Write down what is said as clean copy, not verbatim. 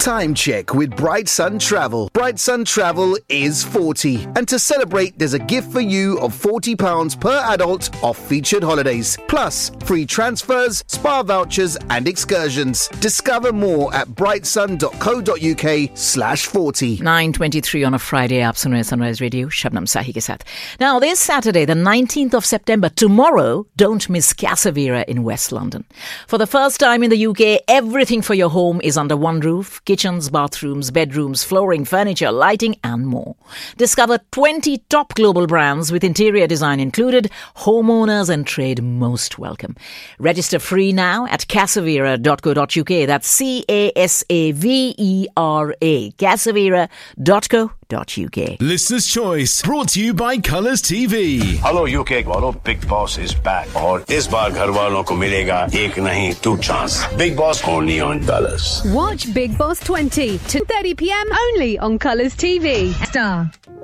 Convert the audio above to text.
Time check with Bright Sun Travel. Bright Sun Travel is 40. And to celebrate, there's a gift for you of £40 per adult off featured holidays. Plus, free transfers, spa vouchers and excursions. Discover more at brightsun.co.uk/40. 9:23 on a Friday. आप सुन रहे हैं Sunrise Radio, Shabnam Sahi के साथ. Now, this Saturday, the 19th of September, tomorrow, don't miss Casavera in West London. For the first time in the UK, everything for your home is under one roof. Kitchens, bathrooms, bedrooms, flooring, furniture, lighting and more. Discover 20 top global brands with interior design included. Homeowners and trade most welcome. Register free now at casavera.co.uk. That's CASAVERA. Casavera.co.uk. Listener's Choice, brought to you by Colours TV. Hello UK वालों, Big Boss is back और इस बार घर वालों को मिलेगा एक नहीं 2 chance. Big Boss only on Colours. Watch Big Boss 20 to 30 p.m. only on Colours TV. Star.